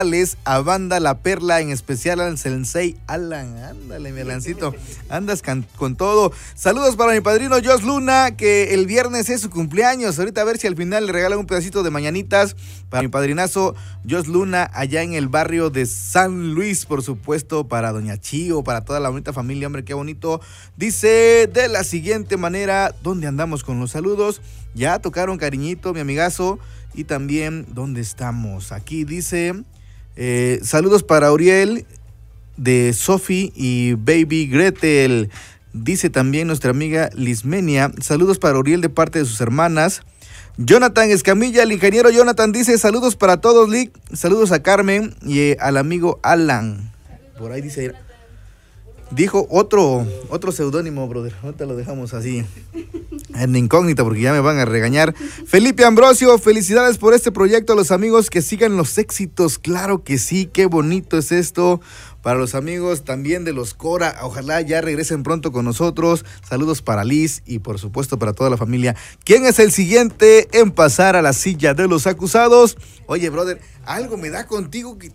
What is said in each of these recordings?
a Banda La Perla, en especial al Sensei Alan. Ándale, mi Alancito, andas con todo. Saludos para mi padrino Jos Luna, que el viernes es su cumpleaños. Ahorita a ver si al final le regalan un pedacito de mañanitas para mi padrinazo Jos Luna, allá en el barrio de San Luis, por supuesto, para doña Chío, para toda la bonita familia. Hombre, qué bonito. Dice de la siguiente manera: ¿dónde andamos con los saludos? Ya tocaron cariñito, mi amigazo. Y también, ¿dónde estamos? Aquí dice... saludos para Uriel de Sofi y Baby Gretel. Dice también nuestra amiga Lismenia: saludos para Uriel de parte de sus hermanas. Jonathan Escamilla, el ingeniero Jonathan, dice: saludos para todos, Lick. Saludos a Carmen y al amigo Alan. Por ahí dice, dijo otro seudónimo, brother. Ahorita lo dejamos así en incógnita porque ya me van a regañar. Felipe Ambrosio: felicidades por este proyecto a los amigos, que sigan los éxitos. Claro que sí, qué bonito es esto. Para los amigos también de los Cora, ojalá ya regresen pronto con nosotros. Saludos para Liz y por supuesto para toda la familia. ¿Quién es el siguiente en pasar a la silla de los acusados? Oye, brother, algo me da contigo que...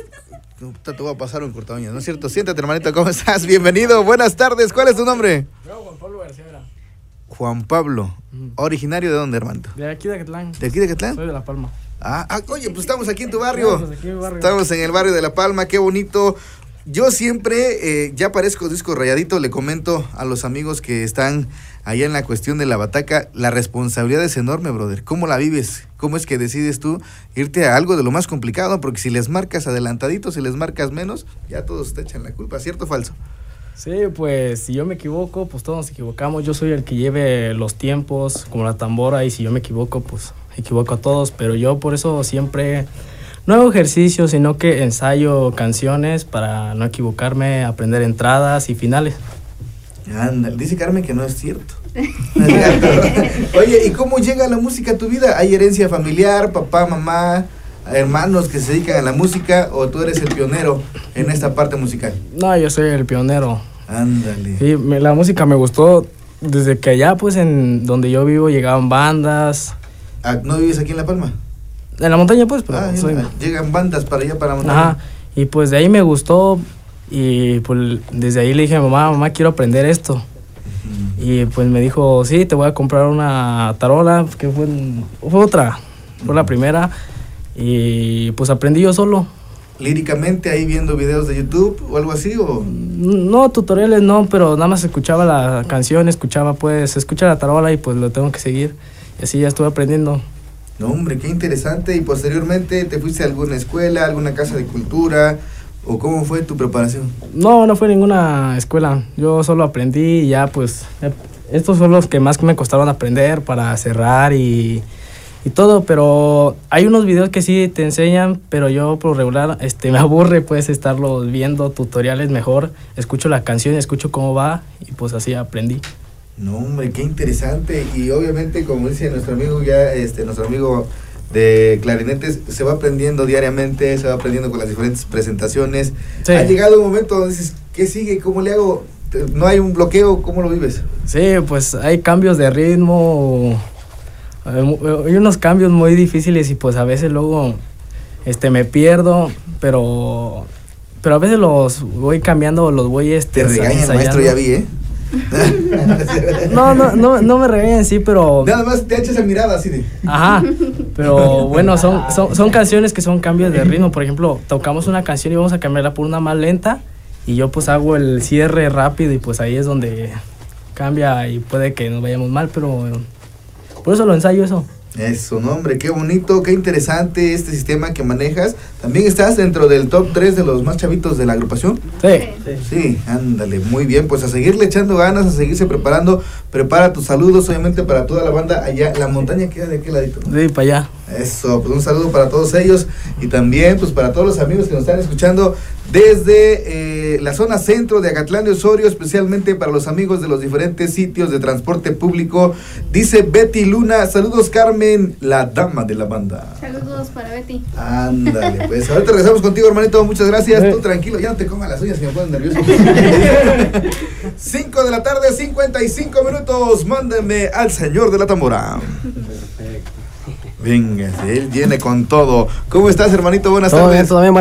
te voy a pasar un cortadoñas, ¿no es cierto? Siéntate, hermanito, ¿cómo estás? Bienvenido, buenas tardes. ¿Cuál es tu nombre? Yo, Juan Pablo García. Juan Pablo. ¿Originario de dónde, hermano? De aquí de Acatlán. ¿De aquí de Acatlán? Soy de La Palma. Oye, pues estamos aquí en tu barrio. Pues aquí en mi barrio. Estamos en el barrio de La Palma, qué bonito. Yo siempre, ya parezco disco rayadito, le comento a los amigos que están allá en la cuestión de la bataca, la responsabilidad es enorme, brother. ¿Cómo la vives? ¿Cómo es que decides tú irte a algo de lo más complicado? Porque si les marcas adelantadito, si les marcas menos, ya todos te echan la culpa, ¿cierto o falso? Sí, pues si yo me equivoco, pues todos nos equivocamos. Yo soy el que lleve los tiempos, como la tambora, y si yo me equivoco, pues equivoco a todos. Pero yo por eso siempre no hago ejercicio, sino que ensayo canciones para no equivocarme, aprender entradas y finales. Ándale, dice Carmen que no es cierto. Oye, ¿y cómo llega la música a tu vida? ¿Hay herencia familiar, papá, mamá, hermanos que se dedican a la música, o tú eres el pionero en esta parte musical? No, yo soy el pionero. Ándale. Sí, la música me gustó desde que allá, pues en donde yo vivo, llegaban bandas. ¿No vives aquí en La Palma? En la montaña, pues, pero llegan bandas para allá, para montaña. Ajá, y pues de ahí me gustó, y pues desde ahí le dije a mamá, quiero aprender esto. Uh-huh. Y pues me dijo, sí, te voy a comprar una tarola, que fue otra, fue la primera, y pues aprendí yo solo. ¿Líricamente ahí viendo videos de YouTube o algo así, o...? No, tutoriales no, pero nada más escuchaba la canción, escucha la tarola y pues lo tengo que seguir, y así ya estuve aprendiendo. No, hombre, qué interesante. ¿Y posteriormente te fuiste a alguna escuela, alguna casa de cultura, o cómo fue tu preparación? No fue ninguna escuela, yo solo aprendí y ya pues estos son los que más me costaron aprender para cerrar y todo, pero hay unos videos que sí te enseñan, pero yo por regular me aburre pues estarlos viendo, tutoriales mejor, escucho la canción, escucho cómo va y pues así aprendí. No, hombre, qué interesante. Y obviamente, como dice nuestro amigo nuestro amigo de clarinetes, se va aprendiendo diariamente, se va aprendiendo con las diferentes presentaciones. Sí. Ha llegado un momento donde dices, ¿qué sigue? ¿Cómo le hago? ¿No hay un bloqueo? ¿Cómo lo vives? Sí, pues hay cambios de ritmo, hay unos cambios muy difíciles y pues a veces luego me pierdo, pero a veces los voy cambiando, los voy Te regaña el maestro, ya vi, ¿eh? No me regañan, sí, pero... Nada más te echas esa mirada así de... Ajá, pero bueno, son canciones que son cambios de ritmo. Por ejemplo, tocamos una canción y vamos a cambiarla por una más lenta y yo pues hago el cierre rápido y pues ahí es donde cambia y puede que nos vayamos mal, pero por eso lo ensayo eso. Eso, no, hombre, qué bonito, qué interesante este sistema que manejas. ¿También estás dentro del top 3 de los más chavitos de la agrupación? Sí, ándale, muy bien, pues a seguirle echando ganas, a seguirse preparando. Prepara tus saludos, obviamente, para toda la banda allá. La montaña queda de aquel ladito, ¿no? Sí, para allá. Eso, pues un saludo para todos ellos y también pues para todos los amigos que nos están escuchando desde la zona centro de Acatlán de Osorio, especialmente para los amigos de los diferentes sitios de transporte público. Dice Betty Luna: saludos Carmen, la dama de la banda. Saludos para Betty. Ándale, pues ahorita regresamos contigo, hermanito, muchas gracias. Tú tranquilo, ya no te comas las uñas que me ponen nervioso. 5 de la tarde, 55 minutos, mándenme al señor de la tambora. Venga, él viene con todo. ¿Cómo estás, hermanito? Buenas tardes. Bien,